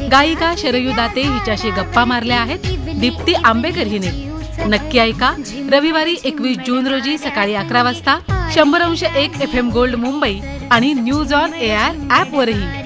गायिका शरयू दाते हिच्याशी गप्पा मारल्या आहेत दीप्ती आंबेकर हिने. नक्की ऐका रविवारी 21 जून रोजी सकाळी 11 वाजता 100.1 FM गोल्ड मुंबई आणि न्यूज ऑन एआर ॲप वरही.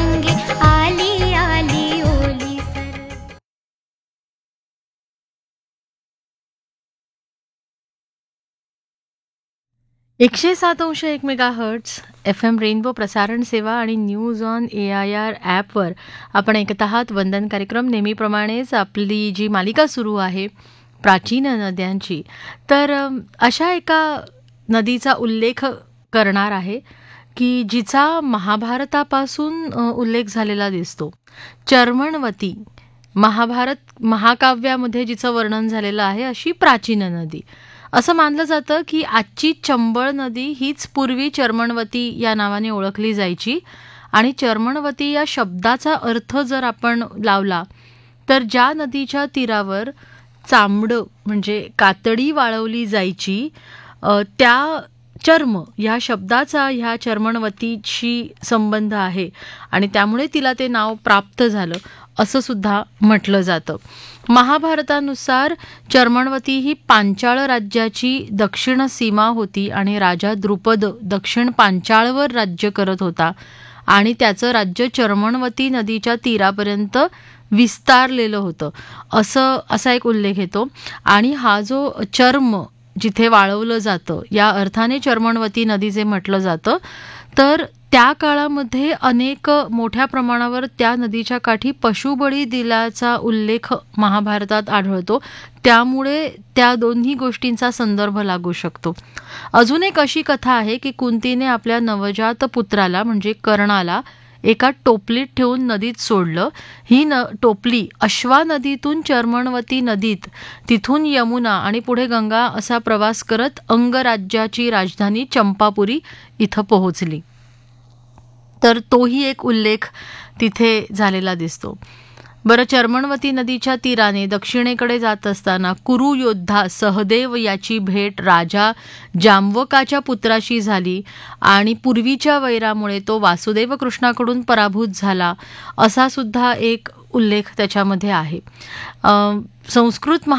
एकशे 7.1 मेगाहर्ट्झ FM रेनबो प्रसारण सेवा आणि न्यूज ऑन AIR ॲपवर आपण ऐकत आहात वंदन कार्यक्रम. नेहमीप्रमाणेच आपली जी मालिका सुरू आहे प्राचीन नद्यांची, तर अशा एका नदीचा उल्लेख करणार आहे की जिचा महाभारतापासून उल्लेख झालेला दिसतो. चर्मणवती महाभारत महाकाव्यामध्ये जिचं वर्णन झालेलं आहे अशी प्राचीन नदी. असं मानलं जातं की आजची चंबळ नदी हीच पूर्वी चर्मणवती या नावाने ओळखली जायची. आणि चर्मणवती या शब्दाचा अर्थ जर आपण लावला तर ज्या नदीच्या तीरावर चांबडं म्हणजे कातडी वाळवली जायची त्या चर्म या शब्दाचा ह्या चर्मणवतीशी संबंध आहे आणि त्यामुळे तिला ते नाव प्राप्त झालं असं सुद्धा म्हटलं जातं. महाभारतानुसार चर्मणवती ही पांचाळ राज्याची दक्षिण सीमा होती आणि राजा द्रुपद दक्षिण पांचाळवर राज्य करत होता आणि त्याचं राज्य चर्मणवती नदीच्या तीरापर्यंत विस्तारलेलं होतं असा एक उल्लेख येतो. आणि हा जो चर्म जिथे वाळवलं जातं या अर्थाने चर्मणवती नदी जे म्हटलं जातं, तर त्या काळामध्ये अनेक मोठ्या प्रमाणावर त्या नदीच्या काठी पशुबळी दिल्याचा उल्लेख महाभारतात आढळतो. त्यामुळे त्या दोन्ही गोष्टींचा संदर्भ लागू शकतो. अजून एक अशी कथा आहे की कुंतीने आपल्या नवजात पुत्राला म्हणजे कर्णाला एका टोपलीत ठेवून नदीत सोडलं. ही टोपली अश्वा नदीतून चर्मणवती नदीत, तिथून यमुना आणि पुढे गंगा असा प्रवास करत अंगराज्याची राजधानी चंपापुरी इथं पोहोचली. तर तोही एक उल्लेख तिथे झालेला दिसतो. बरं, चर्मणवती नदीच्या तीराने दक्षिणेकडे जात असताना कुरु योद्धा सहदेव याची भेट राजा जांवकाच्या पुत्राशी झाली आणि पूर्वीच्या वैरामुळे तो वासुदेव कृष्णाकडून पराभूत झाला असा सुद्धा एक उल्लेख त्याच्यामध्ये आहे. संस्कृत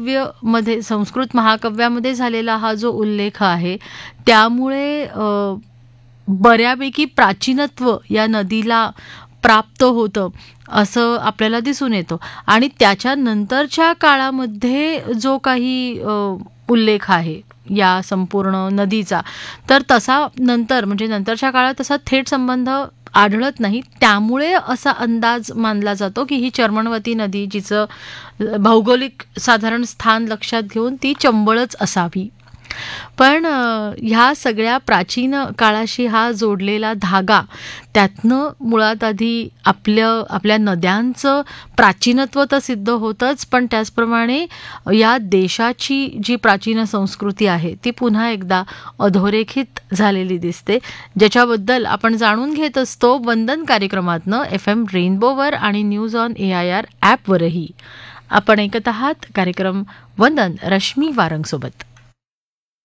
महाकाव्यामध्ये झालेला हा जो उल्लेख आहे त्यामुळे बऱ्यापैकी प्राचीनत्व या नदीला प्राप्त होतं असं आपल्याला दिसून येतो. आणि त्याच्यानंतरच्या काळामध्ये जो काही उल्लेख आहे या संपूर्ण नदीचा, तर तसा नंतरच्या काळात तसा थेट संबंध आढळत नाही. त्यामुळे असा अंदाज मानला जातो की ही चर्मणवती नदी जिचं भौगोलिक साधारण स्थान लक्षात घेऊन ती चंबळच असावी. पण ह्या सगळ्या प्राचीन काळाशी हा जोडलेला धागा, त्यातनं मुळात आधी आपल्या नद्यांचं प्राचीनत्व तर सिद्ध होतंच, पण त्याचप्रमाणे या देशाची जी प्राचीन संस्कृती आहे ती पुन्हा एकदा अधोरेखित झालेली दिसते, ज्याच्याबद्दल आपण जाणून घेत असतो वंदन कार्यक्रमातनं FM रेनबोवर आणि न्यूज ऑन AIR ॲपवरही. आपण ऐकत आहात कार्यक्रम वंदन रश्मी वारंगसोबत.